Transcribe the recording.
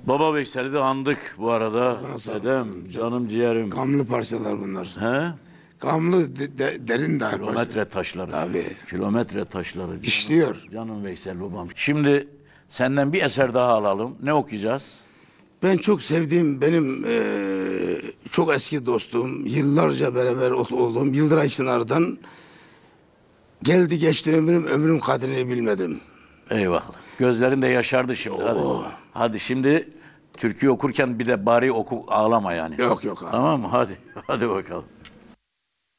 Baba Veysel'i de andık bu arada. Sana sağlık. Dedem, canım ciğerim. Gamlı parçalar bunlar. He? Gamlı derin daha parça. Kilometre taşları. Tabii. Kilometre taşları. Canım, İşliyor. canım Veysel babam. Şimdi senden bir eser daha alalım. Ne okuyacağız? Ben çok sevdiğim benim çok eski dostum, yıllarca beraber olduğum Yıldıray Çınar'dan geldi geçti ömrüm kadrini bilmedim. Eyvallah. Gözlerin de yaşardı şimdi. Hadi. Hadi şimdi türkü okurken bir de bari oku ağlama yani. Yok yok abi. Tamam mı? Hadi. Hadi bakalım.